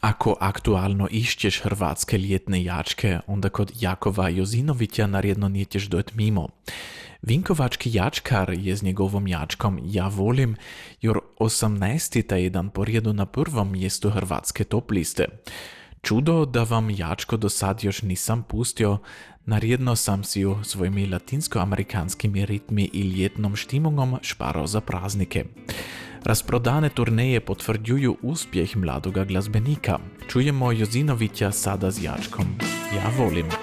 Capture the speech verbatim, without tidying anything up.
Ako aktualno išćeš hrvatske ljetne jačke, onda kod Jakova Jozinovića naredno nećeš dojet mimo. Vinkovački jačkar je z njegovom jačkom Ja volim jor osemnaesti jedan po redu na prvom mjestu hrvatske top liste. Čudo da vam jačko do sad još nisam pustio, naredno sam si ju svojimi latinsko-amerikanskimi ritmi i ljetnom štimungom šparao za praznike. Rasprodane turneje potvrđuju uspjeh mladoga glazbenika. Čujemo Jozinovića sada s jačkom Ja volim.